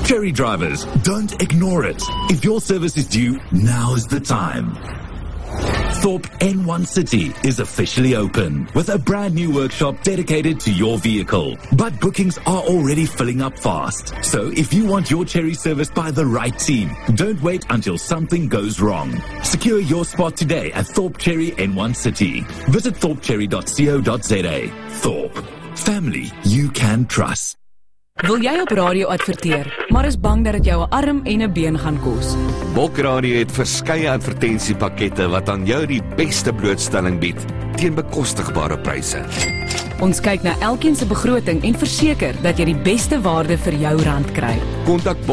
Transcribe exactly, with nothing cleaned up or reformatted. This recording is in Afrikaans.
Cherry drivers, don't ignore it. If your service is due, now is the time. Thorpe N one City is officially open with a brand new workshop dedicated to your vehicle. But bookings are already filling up fast. So if you want your Cherry serviced by the right team, don't wait until something goes wrong. Secure your spot today at Thorpe Cherry N one City. Visit thorpe cherry dot co dot za. Thorpe. Family you can trust. Wil jy op radio adverteer, maar is bang dat dit jou 'n arm en 'n been gaan kos? Bulk Radio het verskeie advertensiepakkette wat aan jou die beste blootstelling bied teen bekostigbare pryse. Ons kyk na elkeen se begroting en verseker dat jy die beste waarde vir jou rand kry. Kontak